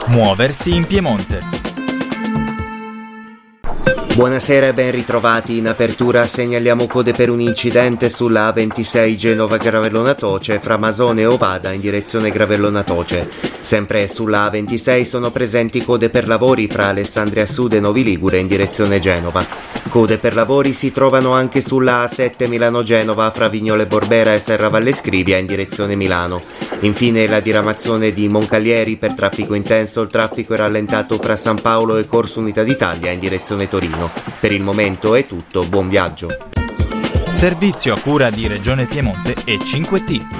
Muoversi in Piemonte. Buonasera e ben ritrovati. In apertura segnaliamo code per un incidente sulla A26 Genova-Gravellona Toce fra Masone e Ovada in direzione Gravellona Toce. Sempre sulla A26 sono presenti code per lavori fra Alessandria Sud e Novi Ligure in direzione Genova. Code per lavori si trovano anche sulla A7 Milano-Genova fra Vignole Borbera e Serravalle Scrivia in direzione Milano. Infine la diramazione di Moncalieri per traffico intenso. Il traffico è rallentato fra San Paolo e Corso Unità d'Italia in direzione Torino. Per il momento è tutto, buon viaggio. Servizio a cura di Regione Piemonte e 5T.